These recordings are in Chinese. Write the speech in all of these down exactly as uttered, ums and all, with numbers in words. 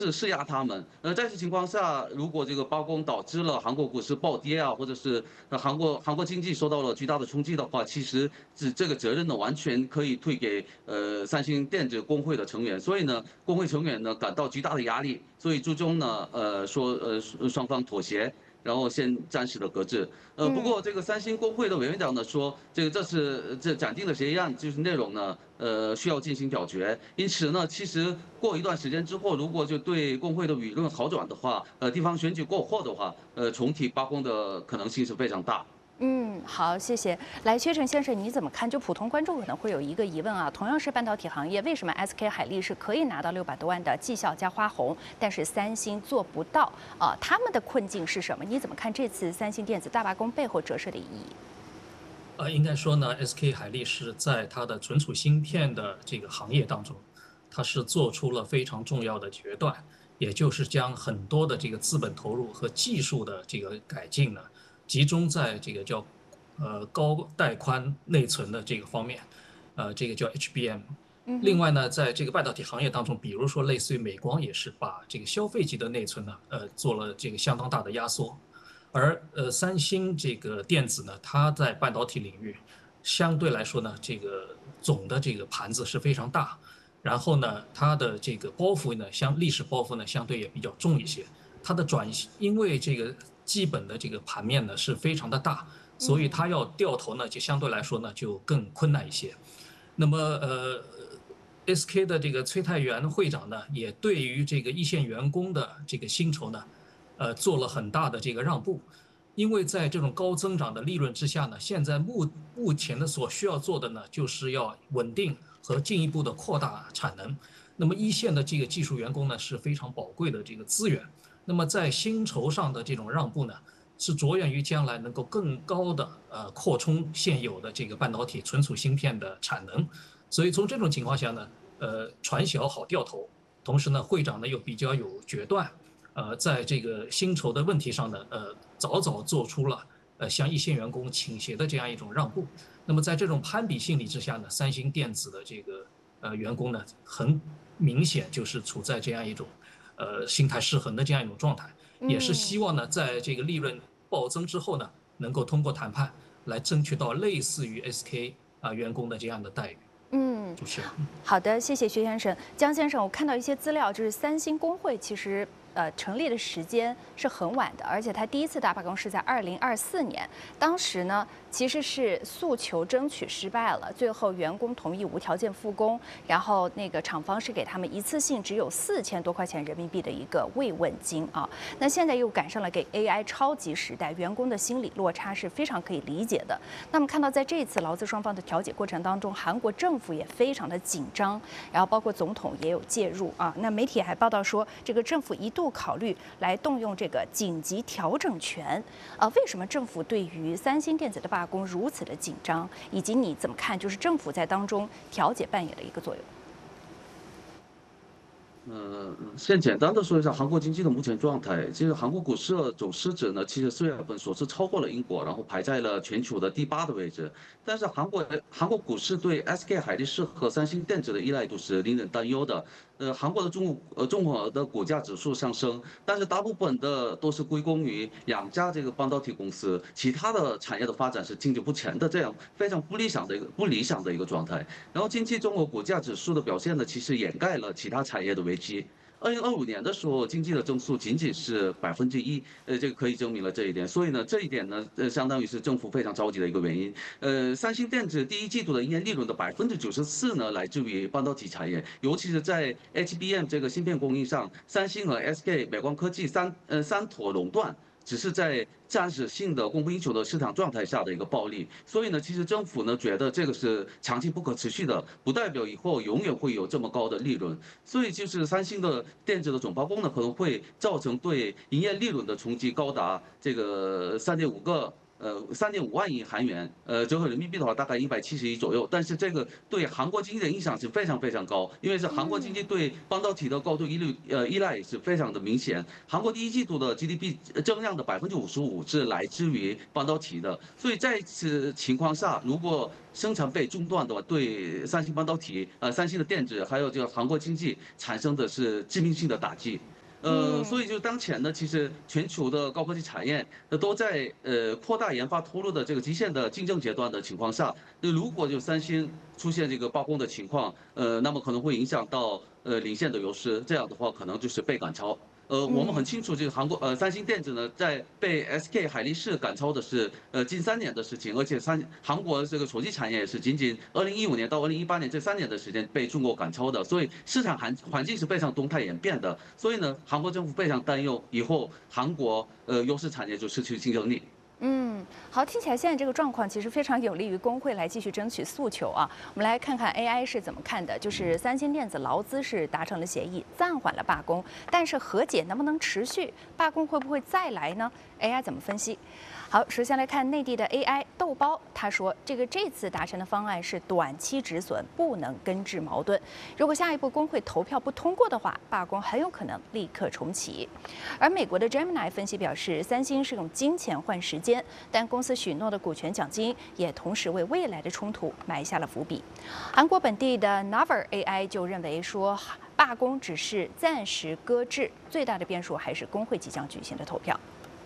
是施压他们。呃，在此情况下，如果这个罢工导致了韩国股市暴跌啊，或者是呃韩国韩国经济受到了巨大的冲击的话，其实这这个责任呢完全可以推给呃三星电子工会的成员。所以呢，工会成员呢感到巨大的压力，所以最终呢呃说呃双方妥协。然后先暂时的搁置。呃，不嗯。 过这个三星工会的委员长呢说，这个这是这暂定的协议案，就是内容呢，呃，需要进行表决。因此呢，其实过一段时间之后，如果就对工会的舆论好转的话，呃，地方选举过后的话，呃，重启罢工的可能性是非常大。 嗯，好，谢谢。来，薛成先生，你怎么看？就普通观众可能会有一个疑问啊，同样是半导体行业，为什么 S K 海力士可以拿到六百多万的绩效加花红，但是三星做不到啊？他们的困境是什么？你怎么看这次三星电子大罢工背后折射的意义？ 呃，应该说呢，S K 海力士在它的存储芯片的这个行业当中，它是做出了非常重要的决断，也就是将很多的这个资本投入和技术的这个改进呢，集中在这个叫呃高带宽内存的这个方面，呃，这个叫 H B M。 嗯哼。 另外呢，在这个半导体行业当中，比如说类似于美光也是把这个消费级的内存呢，呃，做了这个相当大的压缩。而呃，三星这个电子呢，它在半导体领域相对来说呢，这个总的这个盘子是非常大，然后呢，它的这个包袱呢，相历史包袱呢，相对也比较重一些。它的转型，因为这个基本的这个盘面呢是非常的大，所以嗯。 它要掉头呢，就相对来说呢就更困难一些。那么呃，S K 的这个崔泰元会长呢，也对于这个一线员工的这个薪酬呢，呃，做了很大的这个让步，因为在这种高增长的利润之下呢，现在目目前的所需要做的呢，就是要稳定和进一步的扩大产能。那么一线的这个技术员工呢，是非常宝贵的这个资源。那么在薪酬上的这种让步呢，是着眼于将来能够更高的呃扩充现有的这个半导体存储芯片的产能。所以从这种情况下呢，呃，传销好掉头，同时呢，会长呢又比较有决断，呃，在这个薪酬的问题上呢，呃，早早做出了呃向一线员工倾斜的这样一种让步。那么在这种攀比心理之下呢，三星电子的这个呃员工呢，很明显就是处在这样一种呃心态失衡的这样一种状态，也是嗯。 希望呢，在这个利润暴增之后呢，能够通过谈判来争取到类似于 S K 啊、员工的这样的待遇。 嗯， 主持人。 好的，谢谢薛先生。江先生，我看到一些资料，就是三星工会其实呃成立的时间是很晚的，而且他第一次大罢工是在二零二四年，当时呢其实是诉求争取失败了，最后员工同意无条件复工，然后那个厂方是给他们一次性只有四千多块钱人民币的一个慰问金啊。那现在又赶上了给 A I 超级时代，员工的心理落差是非常可以理解的。那么看到在这一次劳资双方的调解过程当中，韩国政府也非常的紧张，然后包括总统也有介入啊。那媒体还报道说，这个政府一度考虑来动用这个紧急调整权。啊，为什么政府对于三星电子的罢工如此的紧张？以及你怎么看，就是政府在当中调解扮演的一个作用？ 呃，先简单的说一下韩国经济的目前状态。其实韩国股市的总市值呢，其实四月份首次超过了英国，然后排在了全球的第八的位置。但是韩国韩国股市对 S K 海力士和三星电子的依赖度是令人担忧的。呃，韩国的中呃综合的股价指数上升，但是大部分的都是归功于两家这个半导体公司，其他的产业的发展是经久不前的，这样非常不理想的一个不理想的一个状态。然后近期中国股价指数的表现呢，其实掩盖了其他产业的危机。二零二五年的时候，经济的增速仅仅是百分之一，呃，这个可以证明了这一点。所以呢，这一点呢，呃，相当于是政府非常着急的一个原因。呃，三星电子第一季度的营业利润的百分之九十四呢，来自于半导体产业，尤其是在 H B M 这个芯片供应上，三星和 S K、美光科技三呃三坨垄断。只是在暂时性的供不应求的市场状态下的一个暴利，所以呢，其实政府呢觉得这个是长期不可持续的，不代表以后永远会有这么高的利润。所以就是三星的电子的总罢工呢，可能会造成对营业利润的冲击高达这个三点五个。呃，三点五万亿韩元，呃，折合人民币的话，大概一百七十亿左右。但是这个对韩国经济的影响是非常非常高，因为是韩国经济嗯。 对半导体的高度依赖，呃，依赖也是非常的明显。韩国第一季度的 G D P 增量的百分之五十五是来自于半导体的，所以在此情况下，如果生产被中断的话，对三星半导体、呃三星的电子还有这个韩国经济产生的是致命性的打击。 呃，所以就当前呢，其实全球的高科技产业呃都在呃扩大研发投入的这个极限的竞争阶段的情况下，那如果就三星出现这个罢工的情况，呃，那么可能会影响到呃领先的优势，这样的话可能就是被赶超。呃，我们很清楚，这个韩国呃三星电子呢，在被 S K 海力士赶超的是呃近三年的事情，而且三韩国这个手机产业也是仅仅二零一五年到二零一八年这三年的时间被中国赶超的，所以市场环环境是非常动态演变的。所以呢，韩国政府非常担忧以后韩国呃优势产业就失去竞争力。 嗯，好，听起来现在这个状况其实非常有利于工会来继续争取诉求啊。我们来看看 A I 是怎么看的，就是三星电子、劳资是达成了协议，暂缓了罢工，但是和解能不能持续？罢工会不会再来呢 ？A I 怎么分析？好，首先来看内地的 A I 豆包，他说这个这次达成的方案是短期止损，不能根治矛盾。如果下一步工会投票不通过的话，罢工很有可能立刻重启。而美国的 Gemini 分析表示，三星是用金钱换时间，但公司许诺的股权奖金也同时为未来的冲突埋下了伏笔。韩国本地的 Naver A I 就认为说，罢工只是暂时搁置，最大的变数还是工会即将举行的投票。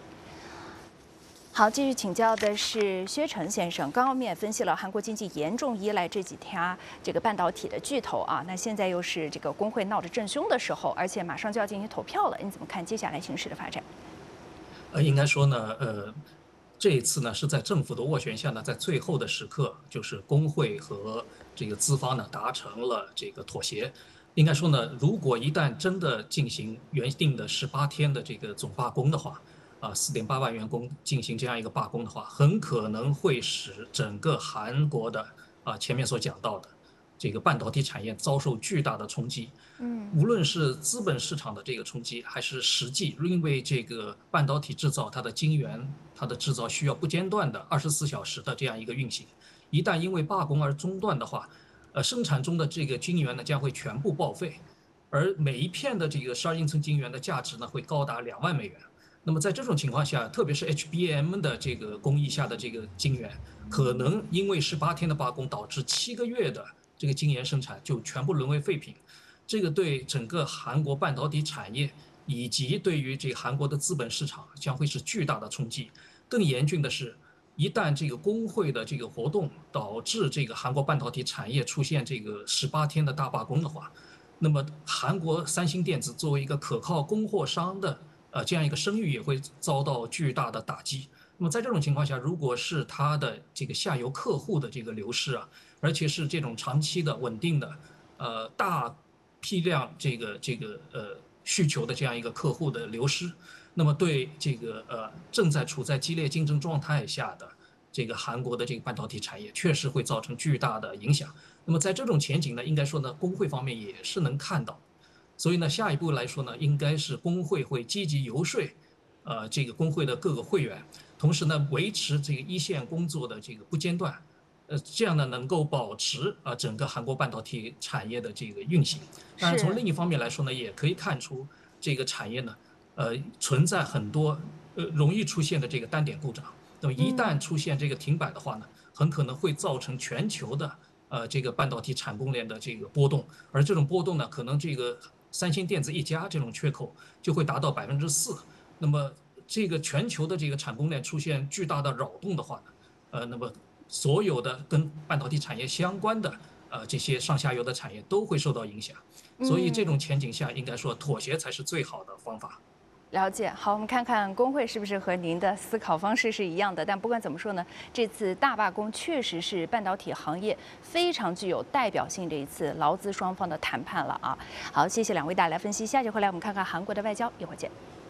好，继续请教的是薛成先生。刚刚我们也分析了韩国经济严重依赖这几家这个半导体的巨头啊，那现在又是这个工会闹得正凶的时候，而且马上就要进行投票了，你怎么看接下来形势的发展？ 呃，应该说呢，呃，这一次呢是在政府的斡旋下呢，在最后的时刻，就是工会和这个资方呢达成了这个妥协。应该说呢，如果一旦真的进行原定的十八天的这个总罢工的话，啊，四点八万员工进行这样一个罢工的话，很可能会使整个韩国的啊前面所讲到的这个半导体产业遭受巨大的冲击。嗯，无论是资本市场的这个冲击，还是实际，因为这个半导体制造它的晶圆，它的制造需要不间断的二十四小时的这样一个运行，一旦因为罢工而中断的话，呃，生产中的这个晶圆呢将会全部报废，而每一片的这个十二英寸晶圆的价值呢会高达两万美元。那么在这种情况下，特别是 H B M 的这个工艺下的这个晶圆，可能因为十八天的罢工，导致七个月的这个晶圆生产就全部沦为废品。这个对整个韩国半导体产业以及对于这个韩国的资本市场将会是巨大的冲击。更严峻的是，一旦这个工会的这个活动导致这个韩国半导体产业出现这个十八天的大罢工的话，那么韩国三星电子作为一个可靠供货商的呃，这样一个声誉也会遭到巨大的打击。那么在这种情况下，如果是它的这个下游客户的这个流失啊，而且是这种长期的、稳定的、呃大批量这个这个呃需求的这样一个客户的流失，那么对这个呃正在处在激烈竞争状态下的这个韩国的这个半导体产业，确实会造成巨大的影响。那么在这种前景呢，应该说呢，工会方面也是能看到。所以呢，下一步来说呢，应该是工会会积极游说，呃，这个工会的各个会员，同时呢，维持这个一线工作的这个不间断，呃，这样呢，能够保持啊、呃、整个韩国半导体产业的这个运行。当然，从另一方面来说呢，也可以看出这个产业呢，呃，存在很多呃容易出现的这个单点故障。那么一旦出现这个停摆的话呢，很可能会造成全球的呃这个半导体产供链的这个波动，而这种波动呢，可能这个三星电子一家这种缺口就会达到百分之四。那么这个全球的这个产供链出现巨大的扰动的话呢，呃，那么所有的跟半导体产业相关的呃这些上下游的产业都会受到影响。所以这种前景下，应该说妥协才是最好的方法。 了解，好，我们看看工会是不是和您的思考方式是一样的。但不管怎么说呢，这次大罢工确实是半导体行业非常具有代表性的一次劳资双方的谈判了啊。好，谢谢两位大家来分析，下节回来我们看看韩国的外交，一会儿见。